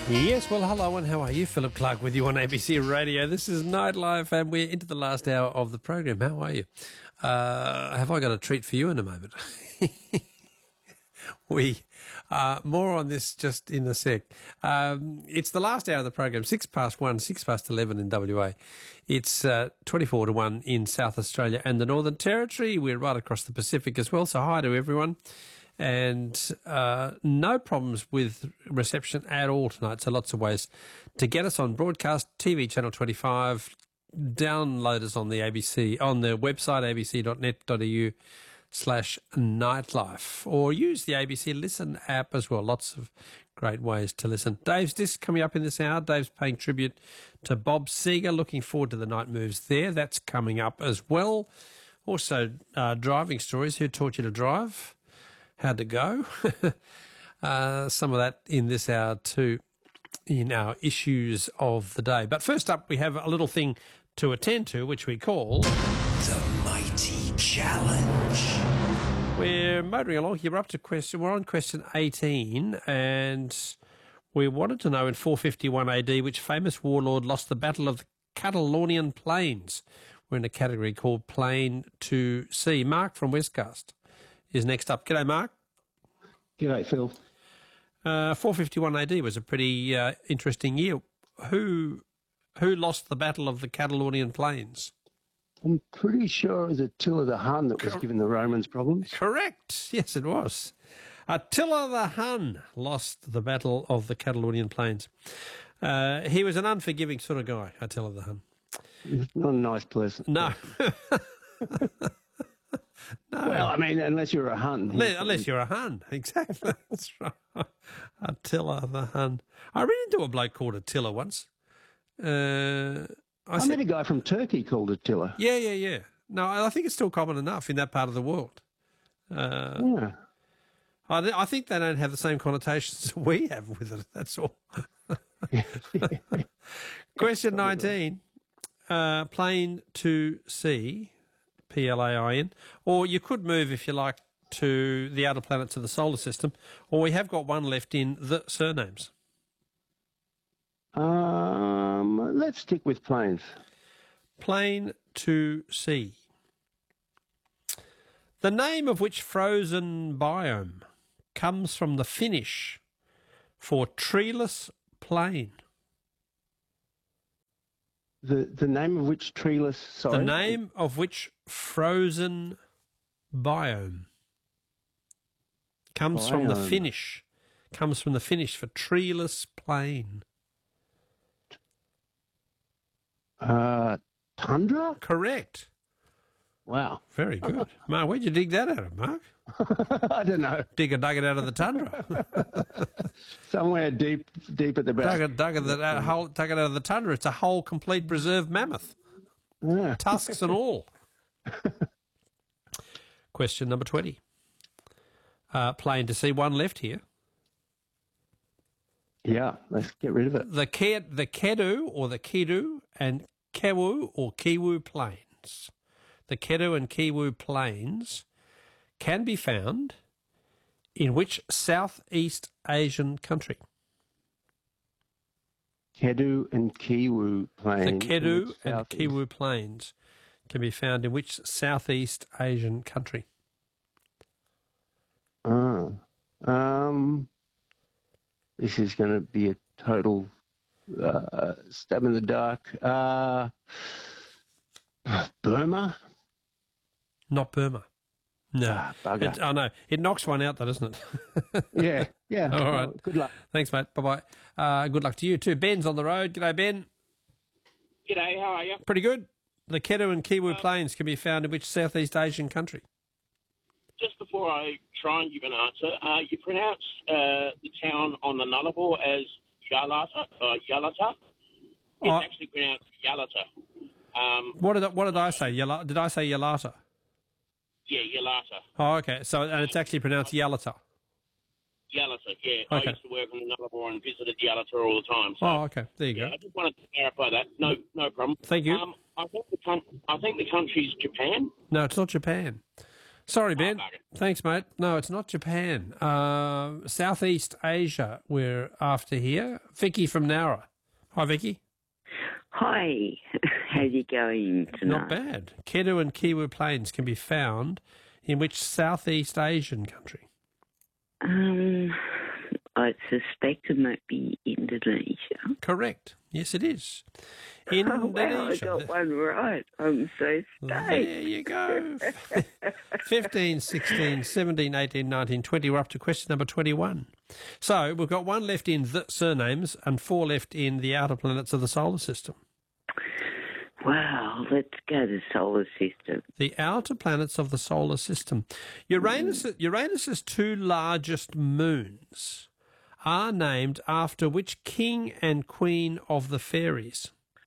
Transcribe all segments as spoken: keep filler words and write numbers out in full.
Yes, well, hello and how are you? Philip Clark with you on A B C Radio. This is Nightlife and we're into the last hour of the program. How are you? Uh, have I got a treat for you in a moment? we uh, more on this just in a sec. Um, it's the last hour of the program, six past one, six past eleven in W A. It's uh, twenty-four to one in South Australia and the Northern Territory. We're right across the Pacific as well, so hi to everyone. And uh, no problems with reception at all tonight. So lots of ways to get us on broadcast, T V channel twenty-five, download us on the A B C, on the website a b c dot net dot a u slash nightlife, or use the A B C Listen app as well. Lots of great ways to listen. Dave's Disc coming up in this hour. Dave's paying tribute to Bob Seger. Looking forward to the night moves there. That's coming up as well. Also, uh, driving stories. Who taught you to drive? How'd it go? uh, some of that in this hour too, in our issues of the day. But first up, we have a little thing to attend to, which we call The Mighty Challenge. We're motoring along here. We're up to question. We're on question eighteen, and we wanted to know in four fifty-one A D which famous warlord lost the Battle of the Catalonian Plains. We're in a category called Plain to Sea. Mark from Westcast is next up. G'day, Mark. G'day, Phil. Uh, four fifty-one A D was a pretty uh, interesting year. Who who lost the Battle of the Catalonian Plains? I'm pretty sure it was Attila the Hun that was giving the Romans problems. Correct. Yes, it was. Attila the Hun lost the Battle of the Catalonian Plains. Uh, he was an unforgiving sort of guy, Attila the Hun. He's not a nice person. No. No. Well, I mean, unless you're a Hun. Unless, unless you're a Hun, exactly. That's right. Attila the Hun. I ran into a bloke called Attila once. Uh, I, I said, met a guy from Turkey called Attila. Yeah, yeah, yeah. No, I think it's still common enough in that part of the world. Uh, yeah. I, I think they don't have the same connotations we have with it, that's all. Question nineteen. Uh, Plain to Sea. P L A I N, or you could move, if you like, to the outer planets of the solar system, or we have got one left in the surnames. Um, let's stick with plains. Plain to Sea. The name of which frozen biome comes from the Finnish for treeless plain? The the name of which treeless, sorry? The name of which frozen biome comes biome. from the Finnish, comes from the Finnish for treeless plain. Uh, tundra? Correct. Wow. Very good. Mark, where'd you dig that out of, Mark? I don't know. Dig a nugget out of the tundra. Somewhere deep deep at the back. Dug it, dug it, uh, whole, dug it out of the tundra. It's a whole complete preserved mammoth. Yeah. Tusks and all. Question number twenty. Uh, plain to see, one left here. Yeah, let's get rid of it. The Ke- the Kedu or the Kidu and Kewu or Kiwu plains. The Kedu and Kiwu plains can be found in which Southeast Asian country? Kedu and Kiwu plains. The Kedu and Kiwu plains can be found in which Southeast Asian country? Oh, um, this is going to be a total uh, stab in the dark. Uh, Burma? Not Burma. No. Ah, bugger. It, oh, no. It knocks one out, though, doesn't it? yeah, yeah. All right. Well, good luck. Thanks, mate. Bye-bye. Uh, good luck to you, too. Ben's on the road. G'day, Ben. G'day, how are you? Pretty good. The Kedu and Kiwu Um, plains can be found in which Southeast Asian country? Just before I try and give an answer, uh, you pronounce uh, the town on the Nullarbor as Yalata, uh, Yalata. It's Oh. actually pronounced Yalata. Um, What did I, what did I say? Yala, did I say Yalata? yeah, Yalata. Oh, okay. So and it's actually pronounced Yalata. Yalata, yeah. Okay. I used to work on the Nullarbor and visited Yalata all the time. So, Oh, okay. There you yeah, go. I just wanted to clarify that. No, no problem. Thank you. Um, I think the coun- I think the country's Japan. No, it's not Japan. Sorry, Ben. Oh, bugger. Thanks, mate. No, it's not Japan. Uh, Southeast Asia we're after here. Vicky from Nowra. Hi, Vicky. Hi, how's it going tonight? Not bad. Kedu and Kiwu Plains can be found in which Southeast Asian country? Um, I suspect it might be Indonesia. Correct. Yes, it is. Oh, wow, I Indonesia. got one right. I'm so There stoked. you go. fifteen, sixteen, seventeen, eighteen, nineteen, twenty. We're up to question number twenty-one. So we've got one left in the surnames and four left in the outer planets of the solar system. Wow, let's go to solar system. The outer planets of the solar system. Uranus, Uranus's two largest moons are named after which king and queen of the fairies?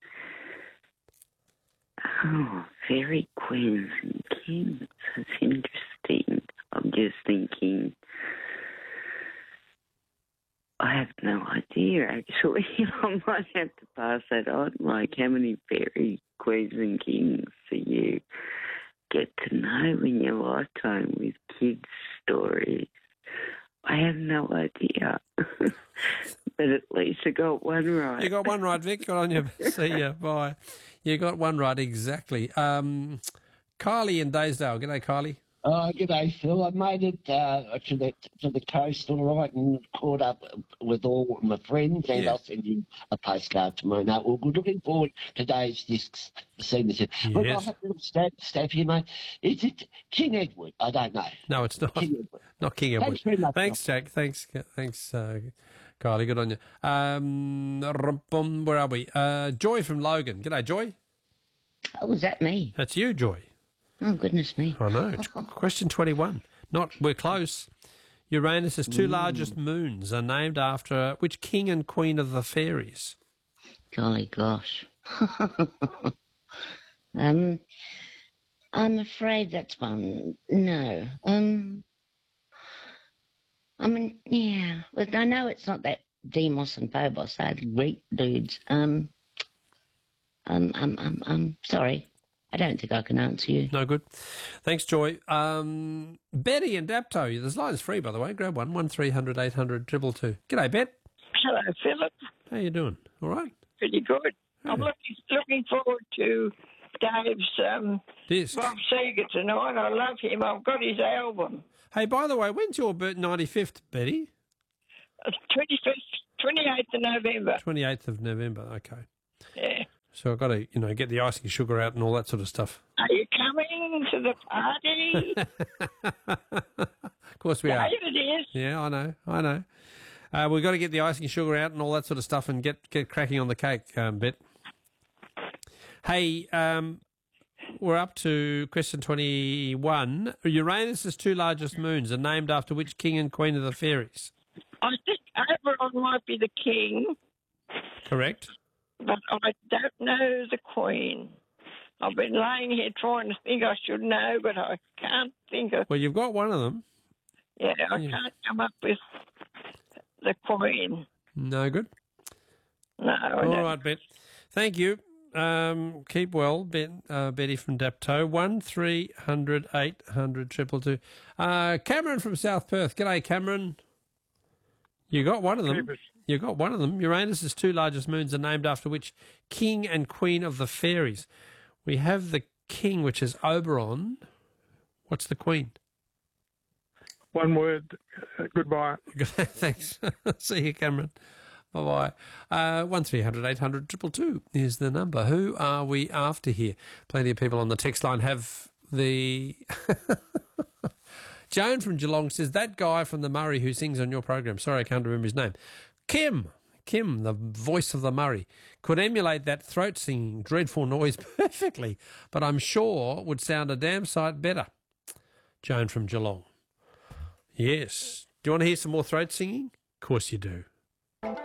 Oh, fairy queens and kings. That's interesting. I'm just thinking. I have no idea, actually. I might have to pass that on. Like, how many fairy queens and kings do you get to know in your lifetime with kids' stories? I have no idea. But at least I got one right. You got one right, Vic. Good on you. See ya. Bye. You got one right, exactly. Um, Kylie in Daysdale. G'day, Kylie. Oh, g'day, Phil. I made it uh, to the to the coast all right and caught up with all my friends, and Yeah. I'll send you a postcard tomorrow. No, well, we're looking forward to today's discs. Seeing this. Look, Yes. I'll have a little stab, stab here, mate. Is it King Edward? I don't know. No, it's not. King Edward. Not King Edward. Thanks very much. Thanks, Jack. Thanks, thanks, uh, Kylie. Good on you. Um, rum-bum, where are we? Uh, Joy from Logan. G'day, Joy. Oh, was that me? That's you, Joy. Oh, goodness me. I know. It's question twenty-one. Not, we're close. Uranus's two largest moons are named after which king and queen of the fairies? Golly gosh. um, I'm afraid that's one. No. Um, I mean, yeah. But I know it's not that Demos and Phobos, they're Greek dudes. Um, um, I'm, I'm, I'm sorry. I don't think I can answer you. No good. Thanks, Joy. Um, Betty and Dapto. There's lines free, by the way. Grab one. One three hundred eight hundred two two two. G'day, Bet. Hello, Philip. How you doing? All right? Pretty good. I'm Yeah. looking looking forward to Dave's um, Disc. Bob Seger tonight. I love him. I've got his album. Hey, by the way, when's your birth? ninety-fifth, Betty? It's twenty-fifth, twenty-eighth of November. twenty-eighth of November. Okay. Yeah. So I've got to, you know, get the icing sugar out and all that sort of stuff. Are you coming to the party? Of course we are. David is. Yeah, I know. I know. Uh, we've got to get the icing sugar out and all that sort of stuff and get, get cracking on the cake, um, Bet. Hey, um, we're up to question twenty-one. Uranus's two largest moons are named after which king and queen of the fairies? I think Oberon might be the king, Correct. but I don't know the queen. I've been laying here trying to think I should know, but I can't think of. Well, you've got one of them. Yeah, I Yeah. can't come up with the queen. No good. No, I All don't. right, Bet. Thank you. Um, keep well, Ben, uh, Betty from Dapto. One three hundred eight hundred triple two. Uh, Cameron from South Perth. G'day, Cameron. You got one of them. You got one of them. Uranus's two largest moons are named after which king and queen of the fairies? We have the king, which is Oberon. What's the queen? One word. Uh, goodbye. Thanks. See you, Cameron. Bye-bye. Uh, one three hundred eight hundred triple two is the number. Who are we after here? Plenty of people on the text line have the... Joan from Geelong says, that guy from the Murray who sings on your program, sorry, I can't remember his name, Kim, Kim, the voice of the Murray, could emulate that throat singing dreadful noise perfectly, but I'm sure would sound a damn sight better. Joan from Geelong. Yes. Do you want to hear some more throat singing? Of course you do.